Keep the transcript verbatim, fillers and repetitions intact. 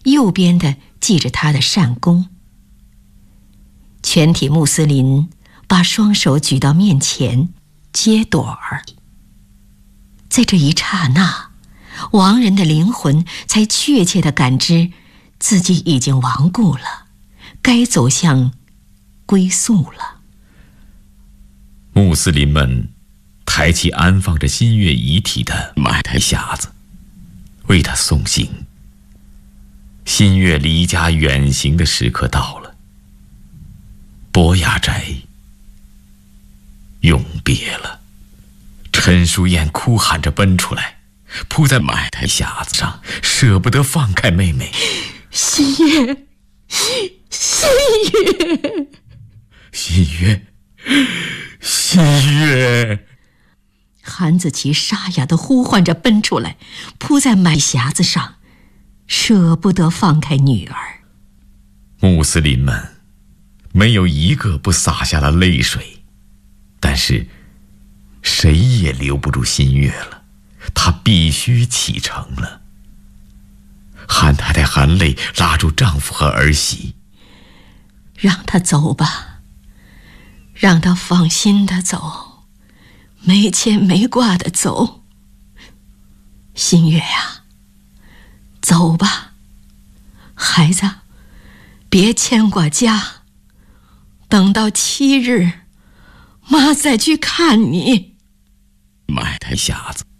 右边的记着他的善功。全体穆斯林把双手举到面前接朵儿。在这一刹那，亡人的灵魂才确切地感知自己已经亡故了，该走向归宿了。 穆斯林们抬起安放着新月遗体的埋台匣子，为他送行。新月离家远行的时刻到了，博雅斋永别了。陈淑燕哭喊着奔出来，扑在埋台匣子上，舍不得放开妹妹。 新月，新月， 新月，新月！ 韩子琪沙哑地呼唤着奔出来，扑在埋匣子上，舍不得放开女儿。 穆斯林们没有一个不洒下了泪水，但是谁也留不住新月了，她必须启程了。韩太太含泪拉住丈夫和儿媳， 让她走吧，让她放心地走，没牵没挂地走。新月呀，走吧，孩子，别牵挂家，等到七日，妈再去看你。 埋台匣子